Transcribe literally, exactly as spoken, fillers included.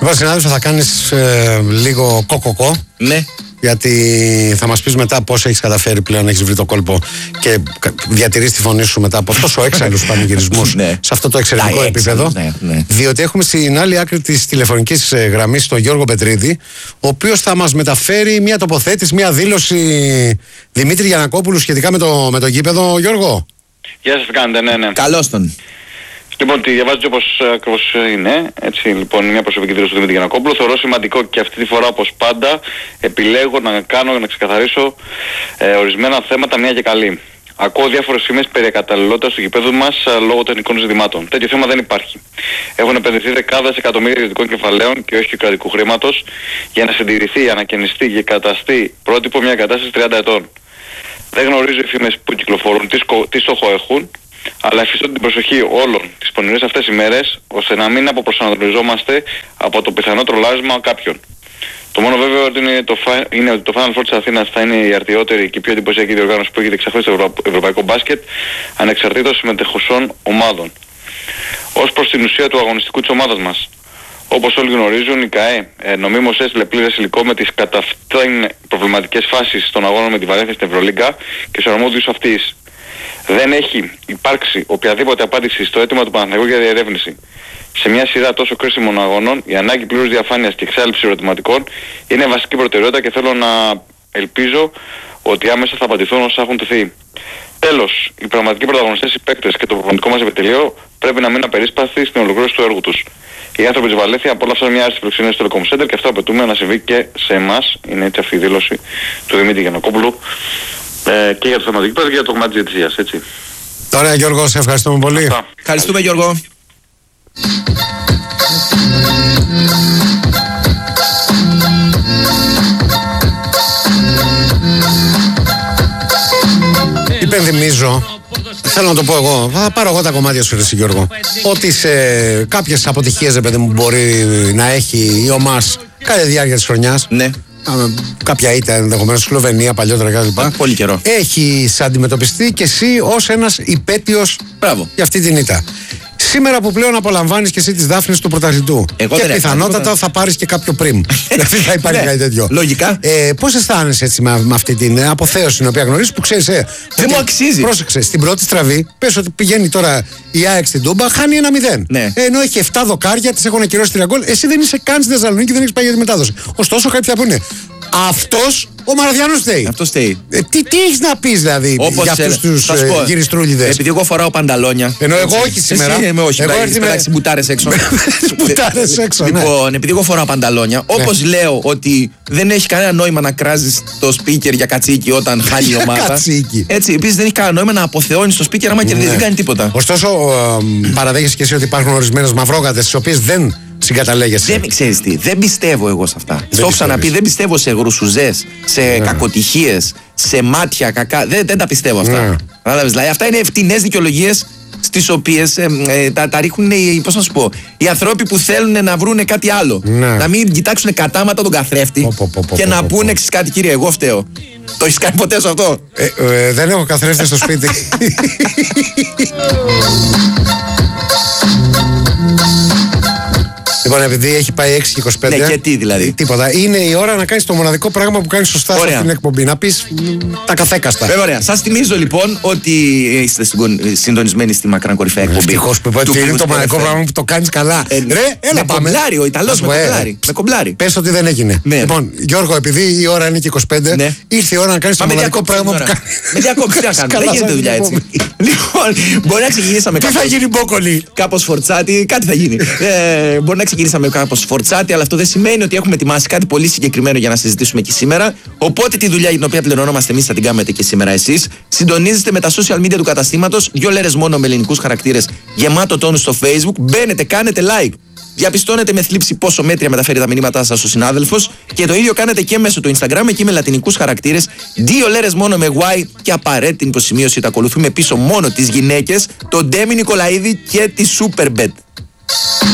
Λοιπόν, συνάδελφε, θα κάνεις ε, λίγο κοκοκό. Ναι. Γιατί θα μας πεις μετά πώς έχεις καταφέρει πλέον να έχεις βρει το κόλπο και διατηρείς τη φωνή σου μετά από τόσο έξαλλους πανηγυρισμούς ναι. σε αυτό το εξαιρετικό επίπεδο. Ναι, ναι. Διότι έχουμε στην άλλη άκρη της τηλεφωνικής γραμμής τον Γιώργο Πετρίδη, ο οποίος θα μας μεταφέρει μια τοποθέτηση, μια δήλωση Δημήτρη Γιαννακόπουλου σχετικά με το, με το γήπεδο. Γιώργο. Γεια σας, κάνετε, ναι, ναι. Καλώς τον. Λοιπόν, τη διαβάζετε όπως ακριβώς είναι. Έτσι, λοιπόν, μια προσωπική δήλωση του Δημήτρη Γιαννακόπουλου. Θεωρώ σημαντικό και αυτή τη φορά, όπως πάντα, επιλέγω να κάνω, να ξεκαθαρίσω ε, ορισμένα θέματα μια και καλή. Ακούω διάφορες φήμες περί ακαταλληλότητας του γηπέδου μας λόγω τεχνικών ζητημάτων. Τέτοιο θέμα δεν υπάρχει. Έχουν επενδυθεί δεκάδες εκατομμύρια ιδιωτικών κεφαλαίων και όχι και κρατικού χρήματος για να συντηρηθεί, ανακαινιστεί και καταστεί πρότυπο μια κατάσταση τριάντα ετών. Δεν γνωρίζω οι φήμες που κυκλοφορούν τι, σκο, τι στόχο έχουν, αλλά εφιστώ την προσοχή όλων τις πονηρές αυτές ημέρες, ώστε να μην αποπροσανατολιζόμαστε από το πιθανό τρολάρισμα κάποιων. Το μόνο βέβαιο είναι, το, είναι ότι το Final Four της Αθήνας θα είναι η αρτιότερη και πιο εντυπωσιακή διοργάνωση που έχει διεξαχθεί στο ευρω... ευρωπαϊκό μπάσκετ, ανεξαρτήτως συμμετεχουσών ομάδων. Ως προς την ουσία του αγωνιστικού της ομάδας μας. Όπως όλοι γνωρίζουν, η ΚΑΕ ε, νομίμως έστειλε πλήρες υλικό με τις κατά αυτήν προβληματικές φάσεις των αγώνων με τη Βαλένθια στην Ευρωλίγκα και στους αρμόδιους αυτής. Δεν έχει υπάρξει οποιαδήποτε απάντηση στο αίτημα του Παναθηναϊκού για διερεύνηση. Σε μια σειρά τόσο κρίσιμων αγώνων, η ανάγκη πλήρους διαφάνειας και εξάλληψης ερωτηματικών είναι βασική προτεραιότητα και θέλω να ελπίζω ότι άμεσα θα απαντηθούν όσα έχουν τεθεί. Τέλος, οι πραγματικοί πρωταγωνιστές, οι παίκτες και το προπονητικό μας επιτελείο πρέπει να μείνουν απερίσπαστοι στην ολοκλήρωση του έργου τους. Οι άνθρωποι της Βαλένθια απόλαυσαν μια άριστη φιλοξενία στο Telecom Center και αυτό απαιτούμε να συμβεί και σε εμάς. Είναι έτσι αυτή η δήλωση του Δημήτρη Γιαννακόπουλου ε, και για το θέμα του γήπεδου και για το κομμάτι της διαιτησίας, έτσι. Ωραία, Γιώργο, σε ευχαριστούμε πολύ. Αυτά. Ευχαριστούμε, Γιώργο. Υπενθυμίζω, θέλω να το πω εγώ, θα πάρω εγώ τα κομμάτια σου, εσύ Γιώργο, ότι σε κάποιες αποτυχίες, ρε παιδί μου, μπορεί να έχει η ΟΜΑΣ κατά τη διάρκεια της χρονιάς. Ναι. Κάποια ήττα ενδεχομένως Σλοβενία παλιότερα κλπ. Πολύ καιρό. Έχεις αντιμετωπιστεί και εσύ ως ένας υπέτειος για αυτή την ήττα. Σήμερα που πλέον απολαμβάνεις και εσύ τις δάφνες του πρωταθλητού. Εγώ και πιθανότατα θα πάρεις και κάποιο πριμ. Δηλαδή θα υπάρχει κάτι τέτοιο. Λογικά. Ε, πώς αισθάνεσαι έτσι με, με αυτή την αποθέωση την οποία γνωρίζεις που ξέρεις. Ε, δεν μου αξίζει. Πρόσεξε, στην πρώτη στραβή, πες ότι πηγαίνει τώρα η ΑΕΚ στην Τούμπα, χάνει ένα μηδέν. Ναι. Ε, ενώ έχει επτά δοκάρια, τις έχουν ακυρώσει τρία γκολ. Εσύ δεν είσαι καν στη Θεσσαλονίκη, δεν έχεις πάει για τη μετάδοση. Ωστόσο, κάποιοι θα πούνε. Αυτός ο Μαρδιάνος φταίει. Αυτό φταίει. Ε, τι τι έχεις να πεις δηλαδή όπως για αυτούς τους ε, γυριστρούλιδες. Επειδή εγώ φοράω πανταλόνια. Ενώ εγώ όχι σήμερα. Εσύ είμαι όχι. Εγώ έρθει με μπουτάρες έξω. Μπουτάρες έξω. Λοιπόν, επειδή εγώ φοράω πανταλόνια, όπως λέω ότι δεν έχει κανένα νόημα να κράζεις το speaker για κατσίκι όταν χάνει η ομάδα. Έτσι, επίσης δεν έχει κανένα νόημα να αποθεώνεις το speaker άμα κερδίζει. Δεν κάνει τίποτα. Ωστόσο, παραδέχεσαι και εσύ ότι υπάρχουν ορισμένες μαυρόγατες τις οποίες δεν συγκαταλέγεσαι. Δεν ξέρεις τι, δεν πιστεύω εγώ σε αυτά. Το έχω ξαναπεί, δεν πιστεύω σε γρουσουζές, σε ναι. κακοτυχίες, σε μάτια κακά. Δεν, δεν τα πιστεύω αυτά. Ναι. Δηλαδή, αυτά είναι φτηνές δικαιολογίες στις οποίες ε, ε, τα, τα ρίχνουν οι, πώς να σου πω, οι άνθρωποι που θέλουν να βρουν κάτι άλλο. Ναι. Να μην κοιτάξουν κατάματα τον καθρέφτη πω, πω, πω, πω, και πω, να πω, πω. πούνε εξής κάτι, κύριε, εγώ φταίω. Το έχεις κάνει ποτέ σε αυτό? Ε, ε, δεν έχω καθρέφτη στο σπίτι. Λοιπόν, επειδή έχει πάει έξι και είκοσι πέντε. Ναι, και τι δηλαδή. Τίποτα. Είναι η ώρα να κάνεις το μοναδικό πράγμα που κάνεις σωστά σε αυτήν την εκπομπή. Να πεις τα καθέκαστα. Βέβαια, ωραία. Σας θυμίζω λοιπόν ότι είστε συντονισμένοι στη μακράν κορυφαία εκπομπή. Ευτυχώς που είπατε είναι το μοναδικό πράγμα που το κάνεις καλά. Ε, Ρε, έλα με πάμε. Κομπλάρει, ο Ιταλός με κομπλάρει. Με κομπλάρει. Πες ότι δεν έγινε. Ναι. Λοιπόν, Γιώργο, επειδή η ώρα είναι και είκοσι πέντε, ναι. ήρθε η ώρα να κάνεις το μοναδικό πράγμα που κάνεις. Με διακόψεις, τι να κάνουμε. Δεν γίνεται δουλειά έτσι. Λοιπόν, μπορεί να ξεκινήσαμε κάπως. Τι θα γίνει, μπόκολη. Κάπως φορτσάτη, κάτι θα γίνει. Μπορεί να ξεκινήσαμε κάπως φορτσάτη, αλλά αυτό δεν σημαίνει ότι έχουμε ετοιμάσει κάτι πολύ συγκεκριμένο για να συζητήσουμε και σήμερα. Οπότε τη δουλειά για την οποία πληρωνόμαστε εμείς θα την κάνετε και σήμερα εσείς. Συντονίζεστε με τα social media του καταστήματος, δύο λέρες μόνο με ελληνικούς χαρακτήρες, γεμάτο τόνου στο Facebook. Μπαίνετε, κάνετε like. Διαπιστώνετε με θλίψη πόσο μέτρια μεταφέρει τα μηνύματά σας ο συνάδελφος και το ίδιο κάνετε και μέσω του Instagram, εκεί με λατινικούς χαρακτήρες, δύο λέρες μόνο με Y και απαραίτητη υποσημείωση ότι ακολουθούμε πίσω μόνο τις γυναίκες, τον Ντέμι Νικολαίδη και τη Superbet.